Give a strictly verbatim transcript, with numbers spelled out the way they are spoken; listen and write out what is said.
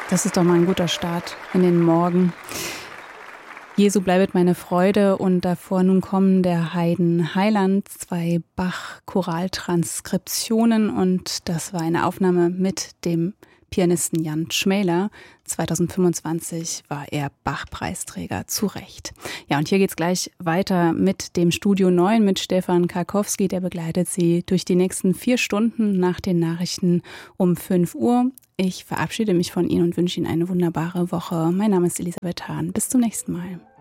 Das ist doch mal ein guter Start in den Morgen. Jesu bleibet meine Freude und davor nun kommen der Haydn Heiland, zwei Bach-Choraltranskriptionen und das war eine Aufnahme mit dem Pianisten Jan Schmäler. zweitausendfünfundzwanzig war er Bach-Preisträger, zu Recht. Ja, und hier geht's gleich weiter mit dem Studio neun, mit Stefan Karkowski. Der begleitet Sie durch die nächsten vier Stunden nach den Nachrichten um fünf Uhr. Ich verabschiede mich von Ihnen und wünsche Ihnen eine wunderbare Woche. Mein Name ist Elisabeth Hahn. Bis zum nächsten Mal.